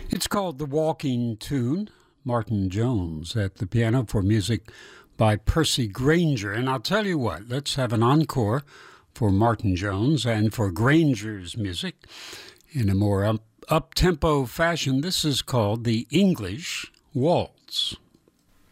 It's called The Walking Tune. Martin Jones at the piano for music by Percy Grainger. And I'll tell you what, let's have an encore for Martin Jones and for Grainger's music in a more up-tempo fashion. This is called the English Waltz.